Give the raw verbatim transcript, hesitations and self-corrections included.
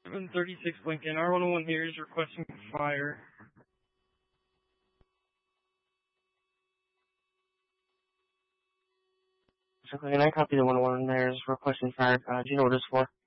seven thirty-six Lincoln, R one oh one here is requesting fire. So, and I copy the one oh one there is requesting fire. Uh, do you know what it's for?